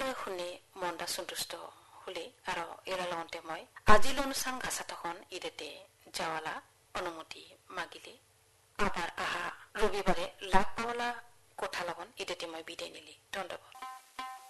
কথালৈ শুনি মনটা সন্তুষ্ট হলে আৰু এৰা লগতে মই আজিলৈ অনুষ্ঠান গাছা তখন ইদেতে যাৱালা অনুমতি মাগিলে আবার আহা রবিবারে লাভ পাওয়ালা কথা লগন ইদেতে মই বিদায় নিলি ধন্যবাদ।